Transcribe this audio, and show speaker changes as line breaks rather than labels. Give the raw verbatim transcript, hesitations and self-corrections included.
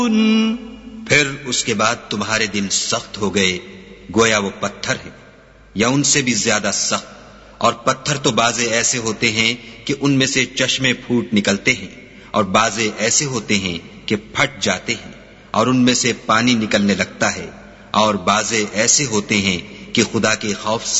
फिर उसके बाद तुम्हारे दिल सख्त हो गए, गोया वो पत्थर है या उनसे भी ज्यादा सख्त। और पत्थर तो बाजे ऐसे होते हैं कि उनमें से चश्मे फूट निकलते हैं, और बाजे ऐसे होते हैं कि फट जाते हैं और उनमें से पानी निकलने लगता है, और बाजे ऐसे होते हैं कि खुदा के खौफ